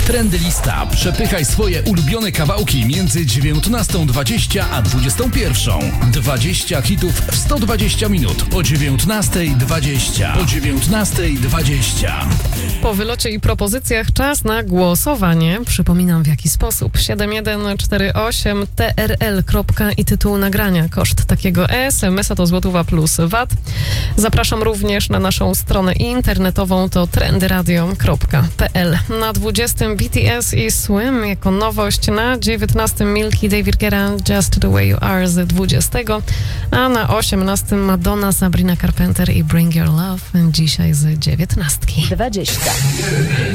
Trendy Lista. Przepychaj swoje ulubione kawałki między 19:20 a 21:00. 20 hitów w 120 minut po 19:20. Po 19:20. Po wylocie i propozycjach czas na głosowanie. Przypominam w jaki sposób. 7148 TRL. I tytuł nagrania. Koszt takiego SMS-a to złotówka plus VAT. Zapraszam również na naszą stronę internetową, to trendyradio.pl. Na 20 BTS i Swim jako nowość, na 19 Milky David Guetta Just the Way You Are z 20, a na 18 Madonna, Sabrina Carpenter i Bring Your Love dzisiaj z 19. 20.